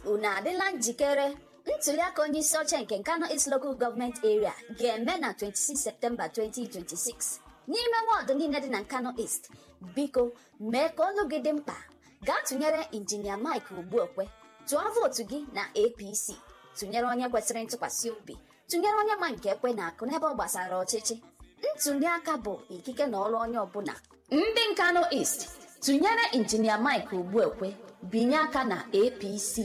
unu adịla njikere? Ntuliaka onye isi oche nke Nkanu East Local Government Area ga-eme na 26 Septemba 2026 n'ime wọdụ niile dị na Nkanu East. Biko mee ka olu gị dị mkpa. Gaa tụnyere Injinia Mike Ogbuekwe. Tụọ vootu gị na APC. Tụnyere onye kwesịrị ntụkwasị obi. Tụnyere onye ma nke ekwe na akụ n'ebe ọ gbasara ọchịchị. Ntuliaka bụ ikike na ọrụ onye ọbụla. Ndị Nkanu East, tụnyere Injinia Mike Ogbuekwe, binye aka na APC.